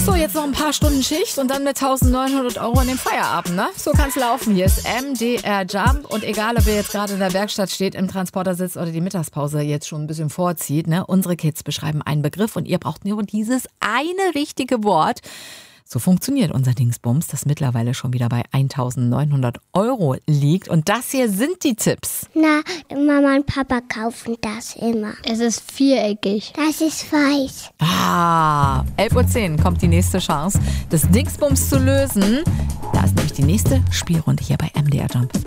So, jetzt noch ein paar Stunden Schicht und dann mit 1.900 € in den Feierabend, ne? So kann's laufen. Hier ist MDR Jump und egal, ob ihr jetzt gerade in der Werkstatt steht, im Transporter sitzt oder die Mittagspause jetzt schon ein bisschen vorzieht, ne? Unsere Kids beschreiben einen Begriff und ihr braucht nur dieses eine richtige Wort. So funktioniert unser Dingsbums, das mittlerweile schon wieder bei 1.900 € liegt. Und das hier sind die Tipps. Na, Mama und Papa kaufen das immer. Es ist viereckig. Das ist weiß. 11.10 Uhr kommt die nächste Chance, das Dingsbums zu lösen. Da ist nämlich die nächste Spielrunde hier bei MDR Jump.